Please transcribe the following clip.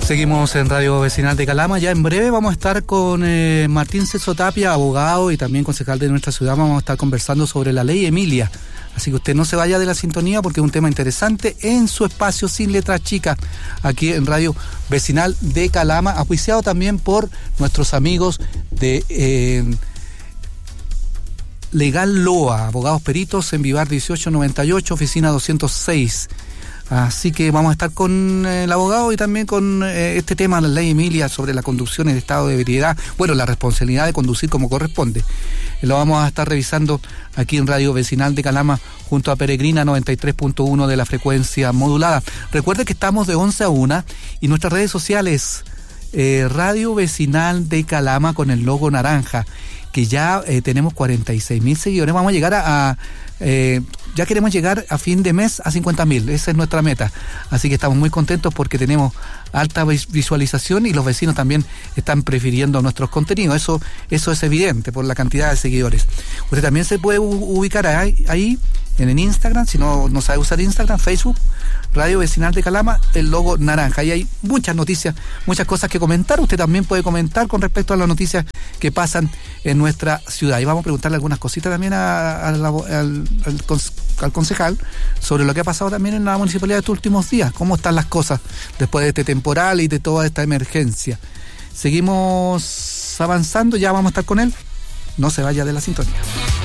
Seguimos en Radio Vecinal de Calama. Ya en breve vamos a estar con Martín Celso Tapia, abogado y también concejal de nuestra ciudad. Vamos a estar conversando sobre la ley Emilia. Así que usted no se vaya de la sintonía porque es un tema interesante en su espacio sin letras chicas, aquí en Radio Vecinal de Calama, auspiciado también por nuestros amigos de Legal Loa, abogados peritos en Vivar 1898, oficina 206. Así que vamos a estar con el abogado y también con este tema, la ley Emilia, sobre la conducción en estado de ebriedad. Bueno, la responsabilidad de conducir como corresponde. Lo vamos a estar revisando aquí en Radio Vecinal de Calama junto a Peregrina 93.1 de la frecuencia modulada. Recuerde que estamos de 11 a 1 y nuestras redes sociales, Radio Vecinal de Calama con el logo naranja, que ya tenemos 46.000 seguidores. Vamos a llegar ya queremos llegar a fin de mes a 50.000, esa es nuestra meta, así que estamos muy contentos porque tenemos alta visualización y los vecinos también están prefiriendo nuestros contenidos, eso es evidente por la cantidad de seguidores. Usted también se puede ubicar ahí en el Instagram, si no sabe usar Instagram, Facebook, Radio Vecinal de Calama, el logo naranja. Y hay muchas noticias, muchas cosas que comentar. Usted también puede comentar con respecto a las noticias que pasan en nuestra ciudad. Y vamos a preguntarle algunas cositas también al concejal sobre lo que ha pasado también en la municipalidad estos últimos días. ¿Cómo están las cosas después de este temporal y de toda esta emergencia? Seguimos avanzando, ya vamos a estar con él. No se vaya de la sintonía.